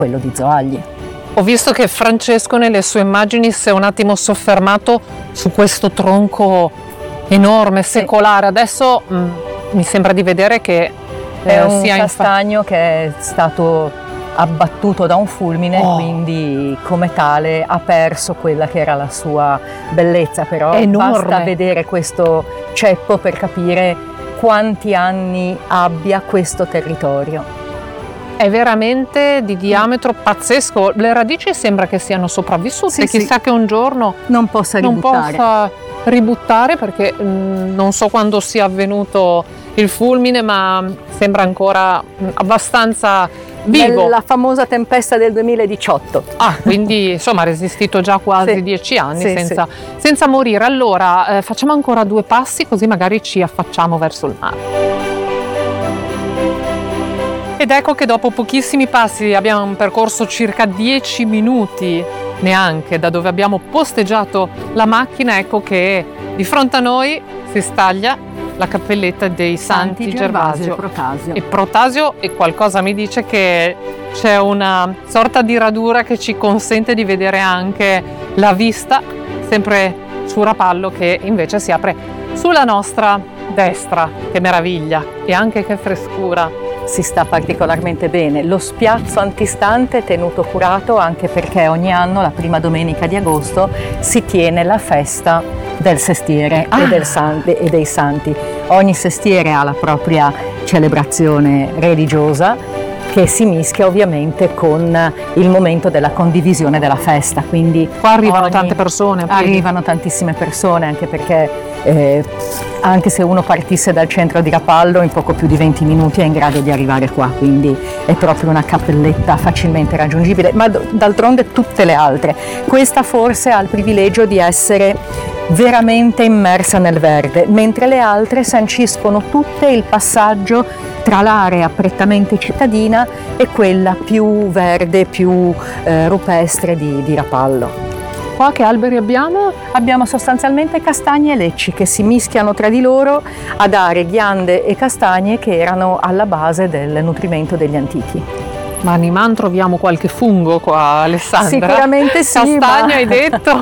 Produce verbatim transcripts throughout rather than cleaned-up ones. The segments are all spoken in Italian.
quello di Zoagli. Ho visto che Francesco nelle sue immagini si è un attimo soffermato su questo tronco enorme, secolare. Adesso mh, mi sembra di vedere che è eh, un sia castagno infa- che è stato abbattuto da un fulmine, oh. quindi come tale ha perso quella che era la sua bellezza, però basta vedere questo ceppo per capire quanti anni abbia questo territorio. È veramente di diametro pazzesco, le radici sembra che siano sopravvissute, sì, chissà sì. che un giorno non possa ributtare, non possa ributtare perché mh, non so quando sia avvenuto il fulmine, ma sembra ancora mh, abbastanza vivo. La famosa tempesta del duemiladiciotto. Ah, quindi insomma ha resistito già quasi sì. dieci anni sì, senza, sì. senza morire. Allora eh, facciamo ancora due passi così magari ci affacciamo verso il mare. Ed ecco che dopo pochissimi passi abbiamo percorso circa dieci minuti neanche da dove abbiamo posteggiato la macchina, ecco che di fronte a noi si staglia la cappelletta dei Santi, Santi Gervasio, Gervasio e Protasio. E Protasio e qualcosa mi dice che c'è una sorta di radura che ci consente di vedere anche la vista, sempre su Rapallo, che invece si apre sulla nostra destra. Che meraviglia e anche che frescura. Si sta particolarmente bene. Lo spiazzo antistante è tenuto curato anche perché ogni anno, la prima domenica di agosto, si tiene la festa del sestiere ah. e, del san- e dei santi. Ogni sestiere ha la propria celebrazione religiosa che si mischia ovviamente con il momento della condivisione della festa. Quindi qua arrivano tante persone. Arrivano tantissime persone, anche perché eh, anche se uno partisse dal centro di Rapallo in poco più di venti minuti è in grado di arrivare qua, quindi è proprio una cappelletta facilmente raggiungibile, ma d'altronde tutte le altre. Questa forse ha il privilegio di essere veramente immersa nel verde, mentre le altre sanciscono tutte il passaggio tra l'area prettamente cittadina e quella più verde, più eh, rupestre di, di Rapallo. Qua che alberi abbiamo? Abbiamo sostanzialmente castagne e lecci che si mischiano tra di loro a dare ghiande e castagne che erano alla base del nutrimento degli antichi. Ma Niman troviamo qualche fungo qua, Alessandra? Sicuramente sì. Castagno ma... hai detto?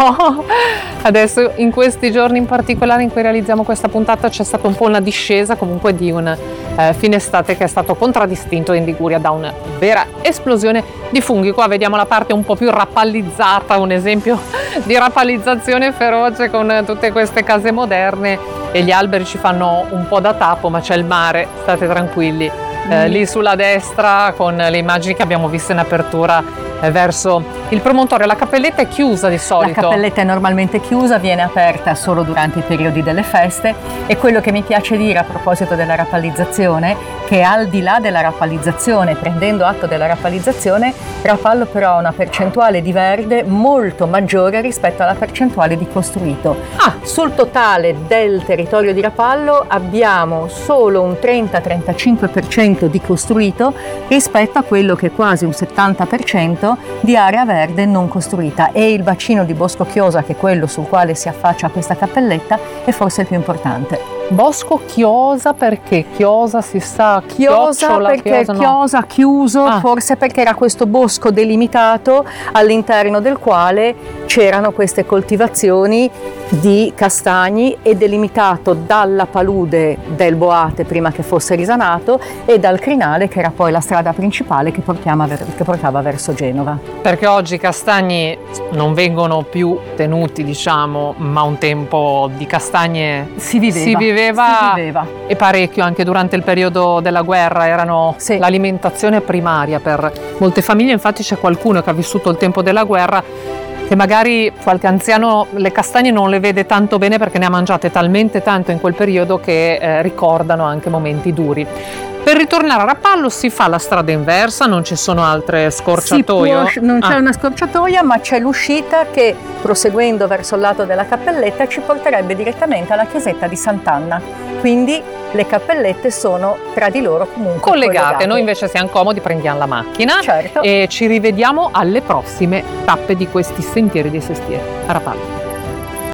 Adesso in questi giorni in particolare in cui realizziamo questa puntata c'è stata un po' una discesa comunque di un eh, fine estate che è stato contraddistinto in Liguria da una vera esplosione di funghi. Qua vediamo la parte un po' più rappallizzata, un esempio di rappallizzazione feroce con tutte queste case moderne e gli alberi ci fanno un po' da tappo, ma c'è il mare, state tranquilli. Eh, lì sulla destra con le immagini che abbiamo visto in apertura eh, verso il promontorio. La cappelletta è chiusa di solito? La cappelletta è normalmente chiusa, viene aperta solo durante i periodi delle feste e quello che mi piace dire a proposito della rappallizzazione che al di là della rappallizzazione, prendendo atto della rappallizzazione, Rapallo però ha una percentuale di verde molto maggiore rispetto alla percentuale di costruito. Ah. Sul totale del territorio di Rapallo abbiamo solo un trenta trentacinque per cento di costruito rispetto a quello che è quasi un settanta per cento di area verde non costruita, e il bacino di Bosco Chiosa, che è quello sul quale si affaccia questa cappelletta, è forse il più importante. Bosco Chiosa perché? Chiosa si sa, Chiosa chiocciola, perché Chiosa, no. Chiosa chiuso, ah. forse perché era questo bosco delimitato all'interno del quale c'erano queste coltivazioni di castagni e delimitato dalla palude del Boate prima che fosse risanato e dal crinale che era poi la strada principale che, che portava verso Genova. Perché oggi i castagni non vengono più tenuti, diciamo, ma un tempo di castagne si viveva, si viveva, si viveva. E parecchio anche durante il periodo della guerra erano sì. l'alimentazione primaria per molte famiglie. Infatti c'è qualcuno che ha vissuto il tempo della guerra che magari qualche anziano le castagne non le vede tanto bene perché ne ha mangiate talmente tanto in quel periodo che eh, ricordano anche momenti duri. Per ritornare a Rapallo si fa la strada inversa, non ci sono altre scorciatoie? Si può, non c'è ah. una scorciatoia, ma c'è l'uscita che, proseguendo verso il lato della cappelletta, ci porterebbe direttamente alla chiesetta di Sant'Anna. Quindi le cappellette sono tra di loro comunque collegate. collegate. Noi invece siamo comodi, prendiamo la macchina certo. e ci rivediamo alle prossime tappe di questi sentieri dei sestieri a Rapallo.